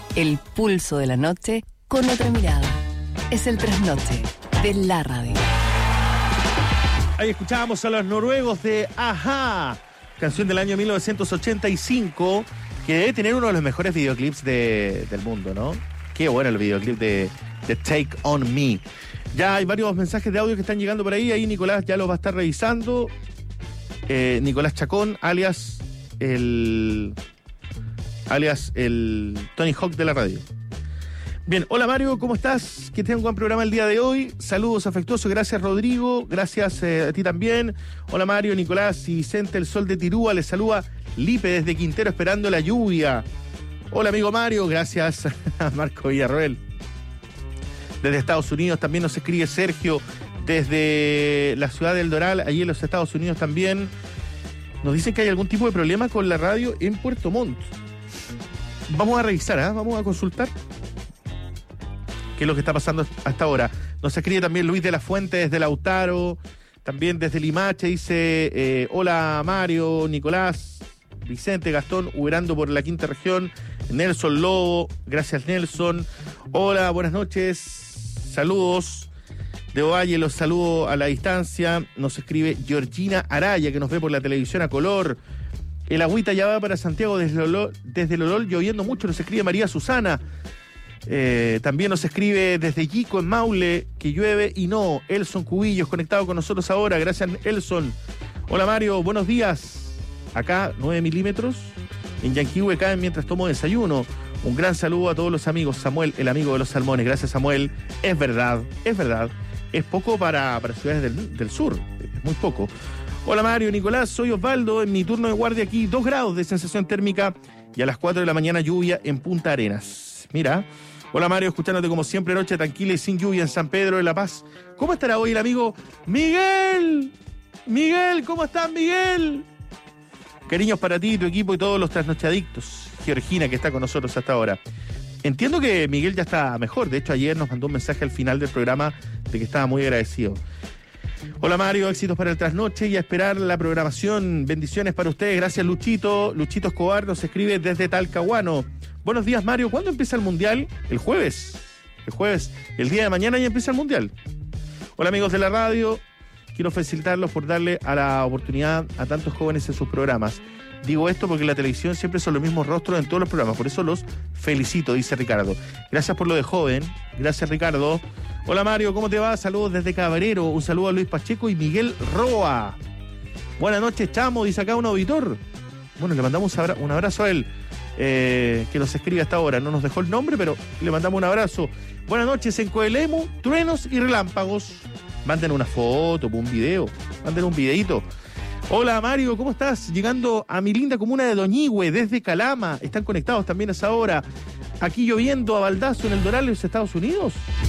El pulso de la noche con otra mirada. Es el trasnoche de la radio. Ahí escuchábamos a los noruegos de Ajá, canción del año 1985, que debe tener uno de los mejores videoclips del mundo, ¿no? Qué bueno el videoclip de Take On Me. Ya hay varios mensajes de audio que están llegando por ahí. Ahí Nicolás ya los va a estar revisando. Nicolás Chacón, alias el Tony Hawk de la radio. Bien, hola Mario, ¿cómo estás? Que tenga un buen programa el día de hoy. Saludos afectuosos, gracias Rodrigo, gracias a ti también. Hola Mario, Nicolás y Vicente, el sol de Tirúa, les saluda Lipe desde Quintero esperando la lluvia. Hola amigo Mario, gracias a Marco Villarroel. Desde Estados Unidos también nos escribe Sergio, desde la ciudad del Doral, allí en los Estados Unidos también. Nos dicen que hay algún tipo de problema con la radio en Puerto Montt. Vamos a revisar, vamos a consultar qué es lo que está pasando hasta ahora. Nos escribe también Luis de la Fuente desde Lautaro, también desde Limache, dice, hola Mario, Nicolás, Vicente, Gastón, Uberando por la quinta región, Nelson Lobo, gracias Nelson, hola, buenas noches, saludos, de Ovalle, los saludo a la distancia, nos escribe Georgina Araya, que nos ve por la televisión a color. El agüita ya va para Santiago desde el Olol, lloviendo mucho, nos escribe María Susana. También nos escribe desde Yico en Maule que llueve y no. Elson Cubillos conectado con nosotros ahora, gracias Elson. Hola Mario, buenos días. Acá 9 milímetros en Yanquihue caen mientras tomo desayuno. Un gran saludo a todos los amigos. Samuel, el amigo de los salmones, gracias Samuel. Es verdad, es poco para ciudades del sur, es muy poco. Hola Mario, Nicolás, soy Osvaldo, en mi turno de guardia aquí 2 grados de sensación térmica y a las 4 de la mañana lluvia en Punta Arenas. Mira. Hola Mario, escuchándote como siempre, noche tranquila y sin lluvia en San Pedro de la Paz. ¿Cómo estará hoy el amigo Miguel? Miguel, ¿cómo estás, Miguel? Cariños para ti, tu equipo y todos los trasnochadictos. Georgina, que está con nosotros hasta ahora. Entiendo que Miguel ya está mejor. De hecho, ayer nos mandó un mensaje al final del programa de que estaba muy agradecido. Hola Mario, éxitos para el trasnoche y a esperar la programación. Bendiciones para ustedes. Gracias Luchito. Luchito Escobar nos escribe desde Talcahuano. Buenos días Mario, ¿cuándo empieza el Mundial? El jueves, el día de mañana ya empieza el Mundial. Hola amigos de la radio, quiero felicitarlos por darle a la oportunidad a tantos jóvenes en sus programas. Digo esto porque en la televisión siempre son los mismos rostros en todos los programas, por eso los felicito, dice Ricardo. Gracias por lo de joven, gracias Ricardo. Hola Mario, ¿cómo te va? Saludos desde Cabrero, un saludo a Luis Pacheco y Miguel Roa. Buenas noches, chamo, dice acá un auditor. Bueno, le mandamos un abrazo a él. Que nos escribe hasta ahora, no nos dejó el nombre, pero le mandamos un abrazo. Buenas noches en Coelemu, truenos y relámpagos. Manden una foto, un video, manden un videito. Hola Mario, ¿cómo estás? Llegando a mi linda comuna de Doñihue, desde Calama. Están conectados también a esa hora. Aquí lloviendo a baldazo en el Doral, en los Estados Unidos.